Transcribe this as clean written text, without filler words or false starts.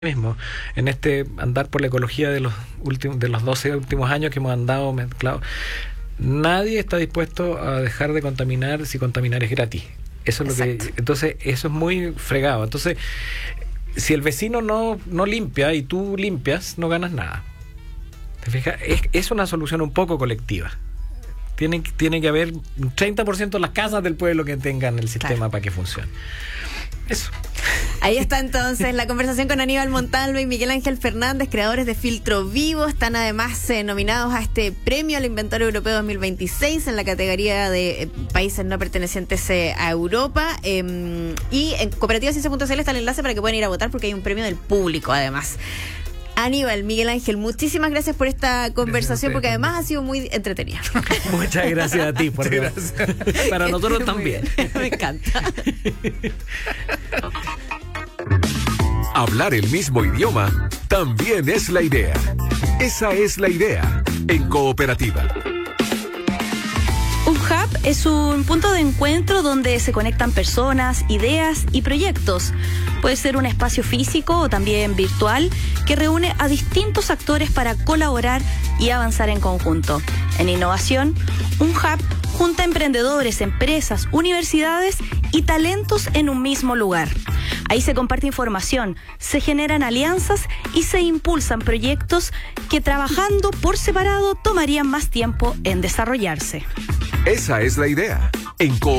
mismo, en este andar por la ecología de los 12 últimos años que hemos andado mezclados, nadie está dispuesto a dejar de contaminar si contaminar es gratis. Eso es Exacto. lo que, entonces, eso es muy fregado. Entonces, si el vecino no limpia y tú limpias, no ganas nada. ¿Te fijas? Es una solución un poco colectiva. Tiene que haber un 30% de las casas del pueblo que tengan el sistema para que funcione. Eso. Ahí está entonces la conversación con Aníbal Montalva y Miguel Ángel Fernández, creadores de Filtro Vivo. Están además nominados a este premio al Inventario Europeo 2026 en la categoría de países no pertenecientes a Europa. Y en cooperativaciencia.cl está el enlace para que puedan ir a votar porque hay un premio del público además. Aníbal, Miguel Ángel, muchísimas gracias por esta conversación porque además ha sido muy entretenida. Muchas gracias a ti, por Dios. Para nosotros también. Me encanta. Hablar el mismo idioma también es la idea. Esa es la idea en Cooperativa. Un hub es un punto de encuentro donde se conectan personas, ideas y proyectos. Puede ser un espacio físico o también virtual que reúne a distintos actores para colaborar y avanzar en conjunto. En innovación, un hub junta emprendedores, empresas, universidades y talentos en un mismo lugar. Ahí se comparte información, se generan alianzas y se impulsan proyectos que trabajando por separado tomarían más tiempo en desarrollarse. Esa es la idea en Cooperativa.